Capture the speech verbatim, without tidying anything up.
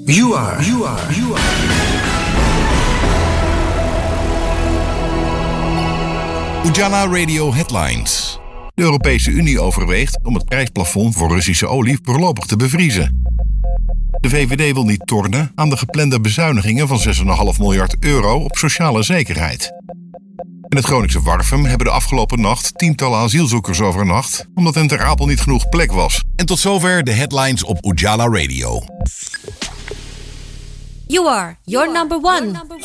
You are. You are. You are. Ujala Radio Headlines. De Europese Unie overweegt om het prijsplafond voor Russische olie voorlopig te bevriezen. De V V D wil niet tornen aan de geplande bezuinigingen van zes komma vijf miljard euro op sociale zekerheid. In het Groningse Warffum hebben de afgelopen nacht tientallen asielzoekers overnacht, omdat in Ter Apel niet genoeg plek was. En tot zover de headlines op Ujala Radio. You are your number one.